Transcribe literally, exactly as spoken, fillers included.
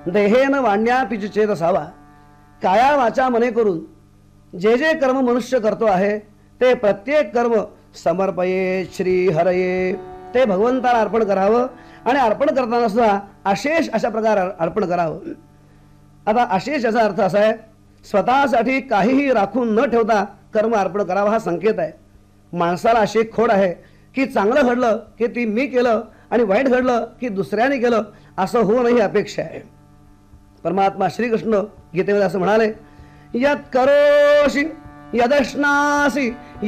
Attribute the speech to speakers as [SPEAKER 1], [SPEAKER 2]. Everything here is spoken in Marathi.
[SPEAKER 1] देहेन वाण्या पिच चेत असावा. काया वाचा मने करून जे जे कर्म मनुष्य करतो आहे ते प्रत्येक कर्म समर्पये श्री हरये, ते भगवंताला अर्पण करावं आणि अर्पण करताना सुद्धा अशेष अशा प्रकारे अर्पण करावं. आता अशेष याचा अर्थ असा आहे, स्वतःसाठी काहीही राखून न ठेवता कर्म अर्पण करावं हा संकेत आहे. माणसाला अशी एक खोड आहे की चांगलं घडलं की ती मी केलं आणि वाईट घडलं की दुसऱ्याने केलं असं होणं ही अपेक्षा आहे. परमात्मा श्रीकृष्ण गीतेमध्ये असं म्हणाले, यत् करोषि यदश्नासी